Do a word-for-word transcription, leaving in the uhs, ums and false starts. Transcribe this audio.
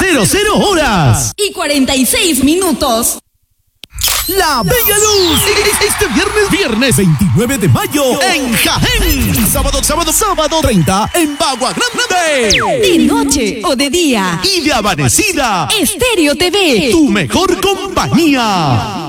cero cero horas y cuarenta y seis minutos. La Bella Luz, este viernes, viernes veintinueve de mayo en Jaén. Sábado, sábado, sábado treinta en Bagua Grande. De noche o de día. Y de amanecida. Estéreo T V. Tu mejor compañía.